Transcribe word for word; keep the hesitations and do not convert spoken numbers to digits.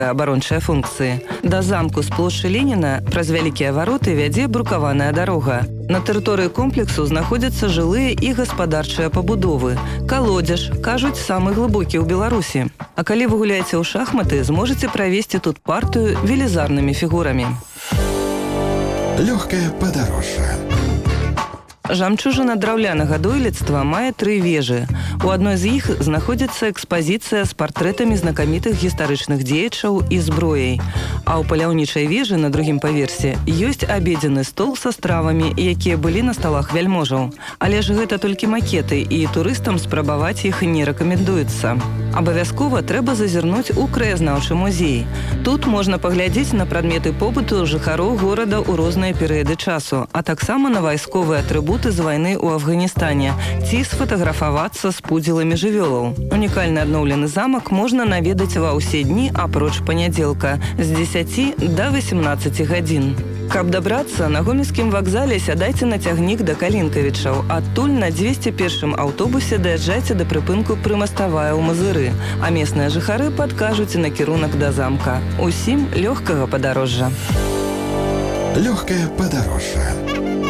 абарончыя функцыі. Да замку з плошчы Леніна праз вялікія вароты вядзе брукаваная дарога. На тэрыторыі комплексу знаходзяцца жылыя і гаспадарчыя пабудовы. Калодзеж, кажуць, самы глыбокі ў Беларусі. А калі вы гуляеце ў шахматы, зможаце правесці тут партыю велізарнымі фігурамі. Лёгкае падарожжа. Жамчужына драўлянага дойлідства мае тры вежы. У адной з іх знаходзіцца экспазіцыя з партрэтамі знакамітых гістарычных дзеячаў і зброяй. А ў паляўнічай вежы на другім паверсе ёсць абедзены стол са стравамі, якія былі на сталах вяльможаў. Але ж гэта толькі макеты, і турыстам спрабаваць іх не рэкамендуецца. Абавязкова трэба зазірнуць у краязнаўчы музей. Тут можна паглядзець на прадметы побыту жыхароў горада ў розныя перыяды часу, а таксама на вайсковыя атрыбуты з вайны ў Афганістане ці сфатаграфавацца з пудзіламі жывёлаў. Унікальны адноўлены замак можна наведаць ва ўсе дні апроч панядзелка з дзесяці да васемнаццаці гадзін. Каб дабрацца, на гомельскім вакзале сядайце на цягнік да Калінкавічаў. Адтуль на дзвесце першым аўтобусе даязджайце да прыпынку Прымаставая ў Мазыры, а местныя жыхары падкажуць накірунак да замка. Усім лёгкага падарожжа. Лёгкае падарожжа.